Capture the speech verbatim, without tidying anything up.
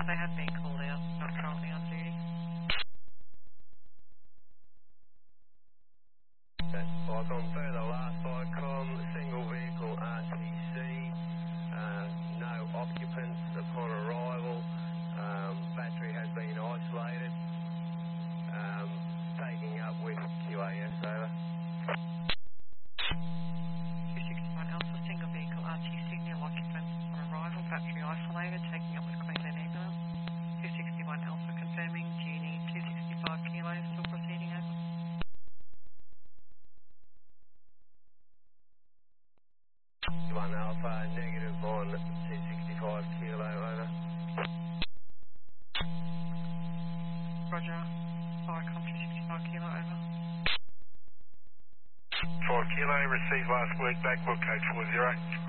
they have been called out, not currently on duty. Vicom further last Vicom, single vehicle R T C, uh, no occupants upon arrival, um, battery has been isolated, um, taking up with Q A S, over. two sixty-one Alpha, single vehicle R T C, nil occupants on arrival, battery isolated, taking up with Queensland Ambulance. two sixty-one Alpha confirming, do you need two sixty-five kilos still proceeding over? one Alpha, negative on two sixty-five kilo, over. Roger, Vicom two sixty-five kilo, over. four kilo, received last week, backbook code four zero.